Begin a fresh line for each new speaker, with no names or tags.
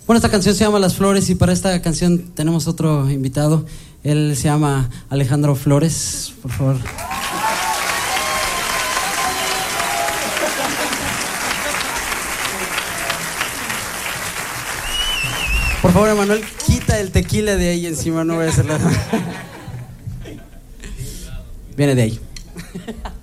Bueno, esta canción se llama Las Flores y para esta canción tenemos otro invitado. Él se llama Alejandro Flores, por favor. Por favor, Emanuel, quita el tequila de ahí encima, no voy a hacerlo. Viene de ahí.